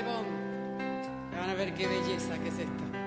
Bon. Van a ver qué belleza que es esto.